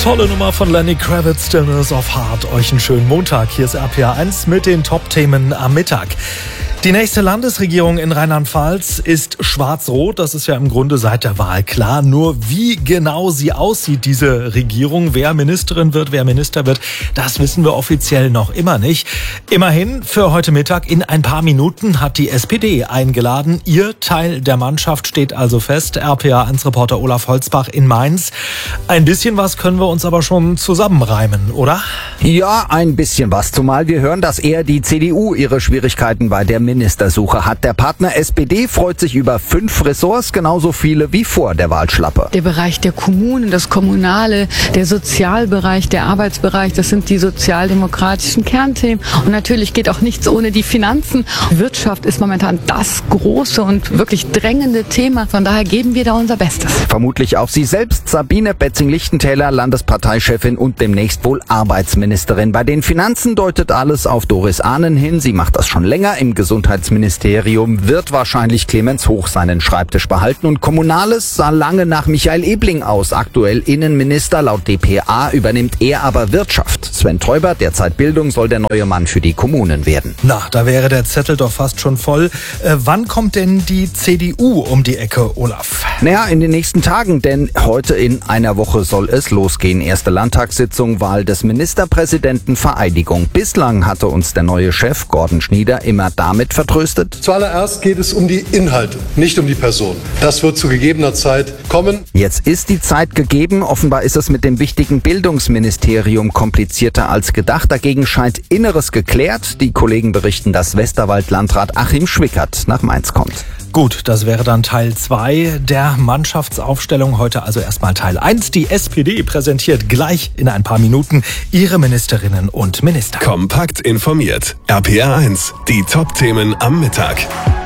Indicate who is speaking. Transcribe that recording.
Speaker 1: Tolle Nummer von Lenny Kravitz, Stillness of Heart. Euch einen schönen Montag. Hier ist RPA 1 mit den Top-Themen am Mittag. Die nächste Landesregierung in Rheinland-Pfalz ist schwarz-rot. Das ist ja im Grunde seit der Wahl klar. Nur wie genau sie aussieht, diese Regierung, wer Ministerin wird, wer Minister wird, das wissen wir offiziell noch immer nicht. Immerhin, für heute Mittag in ein paar Minuten hat die SPD eingeladen. Ihr Teil der Mannschaft steht also fest. RPA 1-Reporter Olaf Holzbach in Mainz. Ein bisschen was können wir uns aber schon zusammenreimen, oder?
Speaker 2: Ja, ein bisschen was. Zumal wir hören, dass eher die CDU ihre Schwierigkeiten bei der Ministersuche hat. Der Partner SPD freut sich über 5 Ressorts, genauso viele wie vor der Wahlschlappe.
Speaker 3: Der Bereich der Kommunen, das Kommunale, der Sozialbereich, der Arbeitsbereich, das sind die sozialdemokratischen Kernthemen. Und natürlich geht auch nichts ohne die Finanzen. Wirtschaft ist momentan das große und wirklich drängende Thema. Von daher geben wir da unser Bestes.
Speaker 2: Vermutlich auch sie selbst, Sabine Betzing-Lichtentäler, Landesparteichefin und demnächst wohl Arbeitsministerin. Bei den Finanzen deutet alles auf Doris Ahnen hin. Sie macht das schon länger im Gesundheitsministerium, wird wahrscheinlich Clemens Hoch seinen Schreibtisch behalten. Und Kommunales sah lange nach Michael Ebling aus. Aktuell Innenminister, laut dpa übernimmt er aber Wirtschaft. Sven Teuber, derzeit Bildung, soll der neue Mann für die Kommunen werden.
Speaker 1: Na, da wäre der Zettel doch fast schon voll. Wann kommt denn die CDU um die Ecke, Olaf?
Speaker 2: Naja, in den nächsten Tagen, denn heute in einer Woche soll es losgehen. Erste Landtagssitzung, Wahl des Ministerpräsidenten, Vereidigung. Bislang hatte uns der neue Chef Gordon Schnieder immer damit vertröstet.
Speaker 4: Zuallererst geht es um die Inhalte, nicht um die Person. Das wird zu gegebener Zeit kommen.
Speaker 2: Jetzt ist die Zeit gegeben. Offenbar ist es mit dem wichtigen Bildungsministerium komplizierter als gedacht. Dagegen scheint Inneres geklärt. Die Kollegen berichten, dass Westerwald-Landrat Achim Schwickert nach Mainz kommt.
Speaker 1: Gut, das wäre dann Teil 2 der Mannschaftsaufstellung. Heute also erstmal Teil 1. Die SPD präsentiert gleich in ein paar Minuten ihre Ministerinnen und Minister.
Speaker 5: Kompakt informiert. RPA 1, die Top-Themen am Mittag.